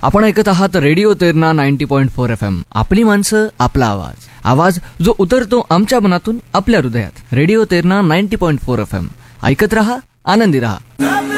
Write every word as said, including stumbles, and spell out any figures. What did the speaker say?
आपण ऐकत आहात radio Terna ninety point four F M. आपली माणसं, आपला आवाज. आवाज जो उतरतो आमच्या मनातून आपल्या हृदयात. Radio Terna ninety point four F M. ऐकत रहा, आनंदी रहा.